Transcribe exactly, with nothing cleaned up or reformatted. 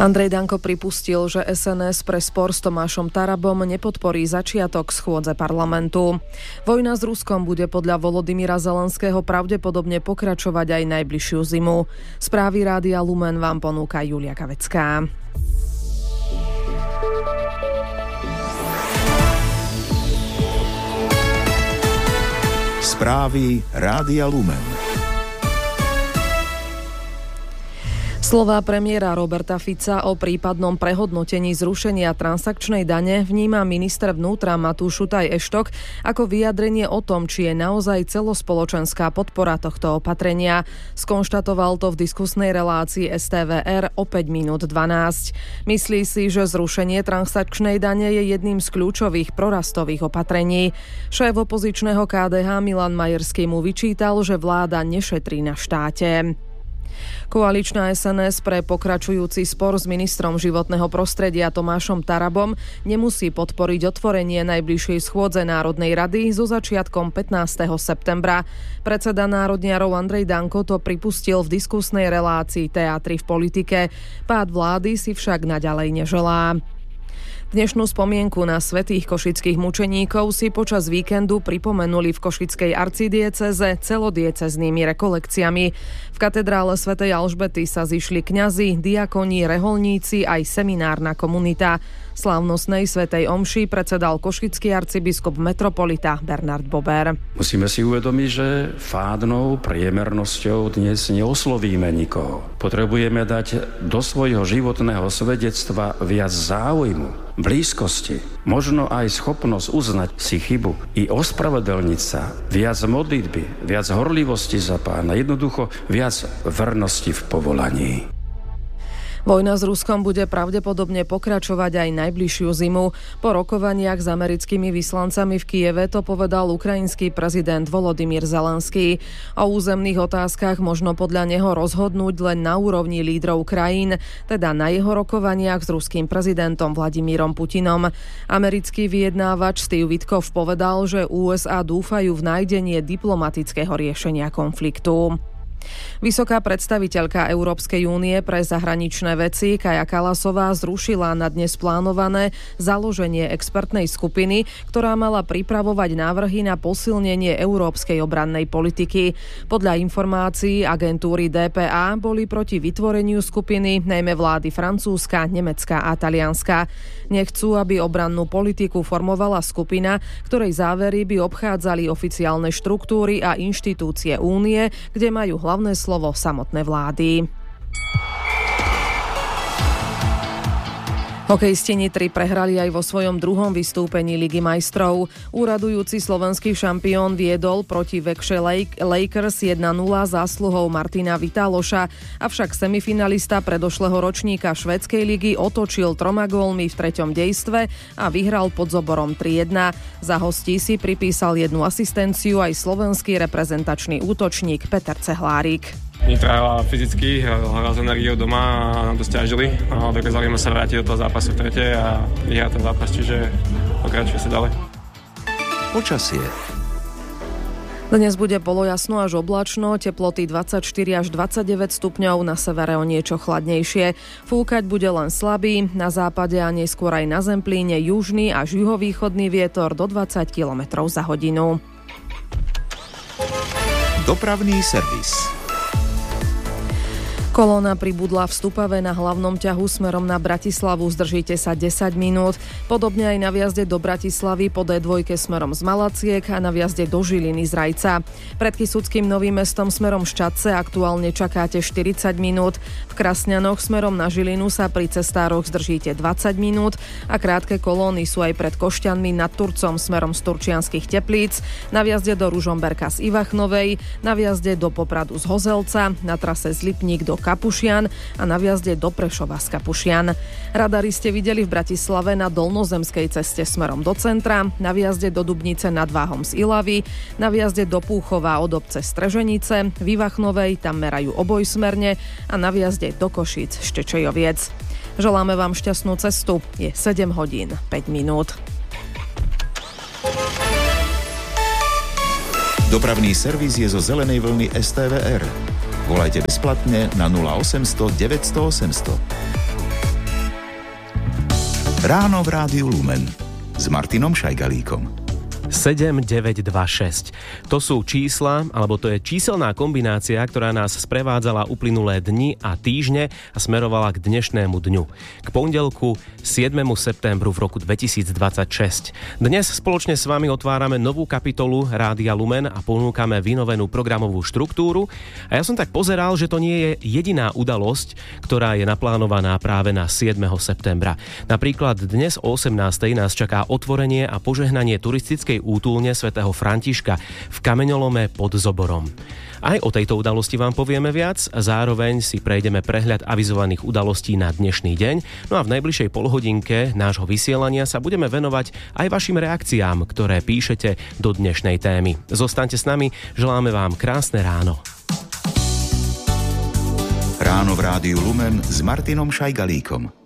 Andrej Danko pripustil, že es en es pre spor s Tomášom Tarabom nepodporí začiatok schôdze parlamentu. Vojna s Ruskom bude podľa Volodymyra Zelenského pravdepodobne pokračovať aj najbližšiu zimu. Správy Rádia Lumen vám ponúka Julia Kavecká. Správy Rádia Lumen. Slová premiéra Roberta Fica o prípadnom prehodnotení zrušenia transakčnej dane vníma minister vnútra Matúš Šutaj Eštok ako vyjadrenie o tom, či je naozaj celospoločenská podpora tohto opatrenia. Skonštatoval to v diskusnej relácii es té vé er o päť minút dvanásť. Myslí si, že zrušenie transakčnej dane je jedným z kľúčových prorastových opatrení. Šéf opozičného ká dé há Milan Majerský mu vyčítal, že vláda nešetrí na štáte. Koaličná es en es pre pokračujúci spor s ministrom životného prostredia Tomášom Tarabom nemusí podporiť otvorenie najbližšej schôdze Národnej rady so začiatkom pätnásteho septembra. Predseda národniarov Andrej Danko to pripustil v diskusnej relácii Teatri v politike. Pád vlády si však naďalej neželá. Dnešnú spomienku na svätých košických mučeníkov si počas víkendu pripomenuli v košickej arcidiecéze celodieceznými rekolekciami. V katedrále svätej Alžbety sa zišli kňazi, diakoni, reholníci aj seminárna komunita. Slávnostnej svätej omši predsedal košický arcibiskup metropolita Bernard Bober. Musíme si uvedomiť, že fádnou priemernosťou dnes neoslovíme nikoho. Potrebujeme dať do svojho životného svedectva viac záujmu, blízkosti, možno aj schopnosť uznať si chybu i ospravedlniť sa, viac modlitby, viac horlivosti za Pána, jednoducho viac vernosti v povolaní. Vojna s Ruskom bude pravdepodobne pokračovať aj najbližšiu zimu. Po rokovaniach s americkými vyslancami v Kyjeve to povedal ukrajinský prezident Volodymyr Zelenský. O územných otázkach možno podľa neho rozhodnúť len na úrovni lídrov krajín, teda na jeho rokovaniach s ruským prezidentom Vladimírom Putinom. Americký vyjednávač Steve Witkoff povedal, že ú es á dúfajú v nájdenie diplomatického riešenia konfliktu. Vysoká predstaviteľka Európskej únie pre zahraničné veci Kaja Kallasová zrušila na dnes plánované založenie expertnej skupiny, ktorá mala pripravovať návrhy na posilnenie európskej obrannej politiky. Podľa informácií agentúry dé pé á boli proti vytvoreniu skupiny najmä vlády Francúzska, Nemecka a Talianska. Nechcú, aby obrannú politiku formovala skupina, ktorej závery by obchádzali oficiálne štruktúry a inštitúcie únie, kde majú hlavné slovo samotné vlády. Hokejisti Nitry prehrali aj vo svojom druhom vystúpení Ligy majstrov. Úradujúci slovenský šampión viedol proti Växjö Lakers jeden nula zásluhou Martina Vitáloša, avšak semifinalista predošlého ročníka švédskej ligy otočil troma gólmi v treťom dejstve a vyhral pod Zoborom tri jedna. Za hostí si pripísal jednu asistenciu aj slovenský reprezentačný útočník Peter Cehlárik. Nitra hrala fyzicky, hrala s energiou doma a nám to stiažili. Dokázali sme sa vrátiť do toho zápasu v tretej a vyhrať ten zápas, čiže pokračuje sa ďalej. Počasie. Dnes bude polojasno až oblačno, teploty dvadsaťštyri až dvadsaťdeväť stupňov, na severe o niečo chladnejšie. Fúkať bude len slabý, na západe a neskôr aj na Zemplíne južný až juhovýchodný vietor do dvadsať kilometrov za hodinu. Dopravný servis. Kolóna pribudla v Stupave na hlavnom ťahu smerom na Bratislavu. Zdržíte sa desať minút. Podobne aj na vjazde do Bratislavy po dé dva smerom z Malaciek a na vjazde do Žiliny z Rajca. Pred Kysuckým Novým Mestom smerom Ščadce aktuálne čakáte štyridsať minút. V Krasňanoch smerom na Žilinu sa pri cestároch zdržíte dvadsať minút a krátke kolóny sú aj pred Košťanmi nad Turcom smerom z Turčianskych Teplíc, na vjazde do Ružomberka z Ivachnovej, na vjazde do Popradu z Hozelca, na trase z Lipník do Kapušian a na vjazde do Prešova z Kapušian. Radary ste videli v Bratislave na Dolnozemskej ceste smerom do centra, na vjazde do Dubnice nad Váhom z Ilavy, na vjazde do Púchova od obce Streženice, v Ivachnovej tam merajú obojsmerne a na vjazde do Košíc Štečejoviec. Želáme vám šťastnú cestu. Je sedem hodín päť minút. Dopravný servis je zo zelenej vlny es té vé er. Volajte bezplatne na nula osemsto deväťsto osemsto. Ráno v Rádiu Lumen s Martinom Šajgalíkom. sedem deväť dva šesť. To sú čísla, alebo to je číselná kombinácia, ktorá nás sprevádzala uplynulé dni a týždne a smerovala k dnešnému dňu. K pondelku siedmemu septembru v roku dvetisícdvadsaťšesť. Dnes spoločne s vami otvárame novú kapitolu Rádia Lumen a ponúkame vynovenú programovú štruktúru. A ja som tak pozeral, že to nie je jediná udalosť, ktorá je naplánovaná práve na siedmeho septembra. Napríklad dnes o osemnástej nás čaká otvorenie a požehnanie turistickej útulne svätého Františka v Kameňolome pod Zoborom. Aj o tejto udalosti vám povieme viac a zároveň si prejdeme prehľad avizovaných udalostí na dnešný deň. No a v najbližšej polhodinke nášho vysielania sa budeme venovať aj vašim reakciám, ktoré píšete do dnešnej témy. Zostaňte s nami, želáme vám krásne ráno. Ráno v Rádiu Lumen s Martinom Šajgalíkom.